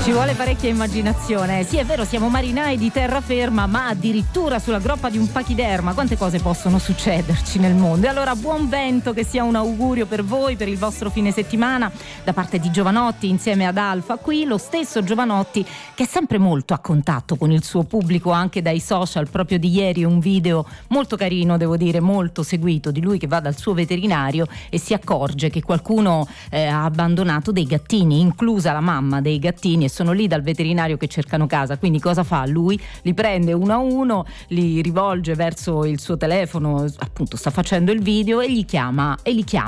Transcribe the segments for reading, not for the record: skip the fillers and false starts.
Ci vuole parecchia immaginazione. Sì, è vero, siamo marinai di terraferma, ma addirittura sulla groppa di un pachiderma. Quante cose possono succederci nel mondo? E allora buon vento, che sia un augurio per voi, per il vostro fine settimana, da parte di Jovanotti insieme ad Alfa. Qui lo stesso Jovanotti, che è sempre molto a contatto con il suo pubblico anche dai social. Proprio di ieri un video molto carino, devo dire, molto seguito, di lui che va dal suo veterinario e si accorge che qualcuno ha abbandonato dei gattini, inclusa la mamma dei gattini, e sono lì dal veterinario che cercano casa. Quindi cosa fa? Lui li prende uno a uno, li rivolge verso il suo telefono, appunto sta facendo il video, e li chiama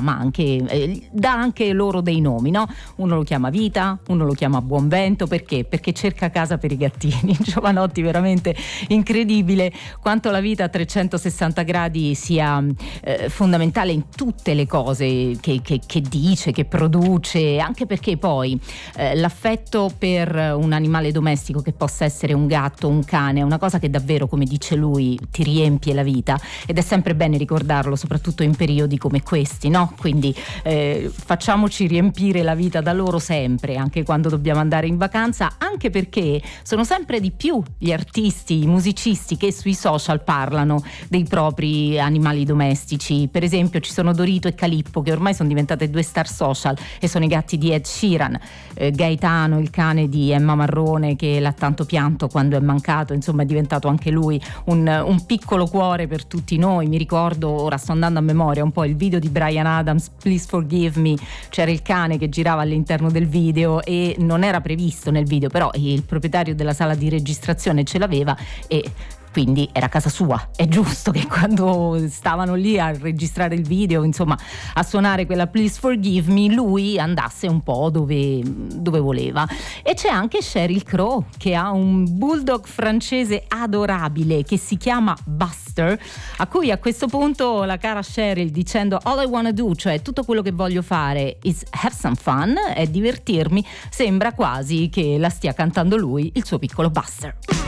anche, dà anche loro dei nomi, no? Uno lo chiama Vita, uno lo chiama Buonvento. Perché? Perché cerca casa per i gattini. Jovanotti, veramente incredibile quanto la vita a 360 gradi sia fondamentale in tutte le cose che dice, che produce, anche perché poi l'affetto per un animale domestico, che possa essere un gatto, un cane, è una cosa che davvero, come dice lui, ti riempie la vita, ed è sempre bene ricordarlo, soprattutto in periodi come questi, no? Quindi facciamoci riempire la vita da loro sempre, anche quando dobbiamo andare in vacanza, anche perché sono sempre di più gli artisti, i musicisti che sui social parlano dei propri animali domestici. Per esempio ci sono Dorito e Calippo, che ormai sono diventate due star social, e sono i gatti di Ed Sheeran. Gaetano, il cane di Emma Marrone, che l'ha tanto pianto quando è mancato, insomma è diventato anche lui un piccolo cuore per tutti noi. Mi ricordo, ora sto andando a memoria un po', il video di Bryan Adams, Please Forgive Me, c'era il cane che girava all'interno del video e non era previsto nel video, però il proprietario della sala di registrazione ce l'aveva e quindi era casa sua. È giusto che quando stavano lì a registrare il video, insomma a suonare quella Please Forgive Me, lui andasse un po' dove voleva. E c'è anche Sheryl Crow, che ha un bulldog francese adorabile che si chiama Buster, a cui a questo punto la cara Sheryl, dicendo all I wanna do, cioè tutto quello che voglio fare, is have some fun, è divertirmi, sembra quasi che la stia cantando lui, il suo piccolo Buster.